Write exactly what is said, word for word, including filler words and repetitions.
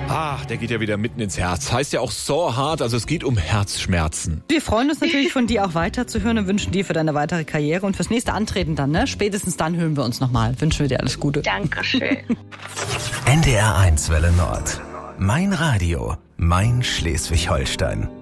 Ah, der geht ja wieder mitten ins Herz. Heißt ja auch So Hard, also es geht um Herzschmerzen. Wir freuen uns natürlich, von dir auch weiterzuhören und wünschen dir für deine weitere Karriere und fürs nächste Antreten dann, ne? Spätestens dann hören wir uns nochmal. Wünschen wir dir alles Gute. Dankeschön. N D R eins Welle Nord. Mein Radio, mein Schleswig-Holstein.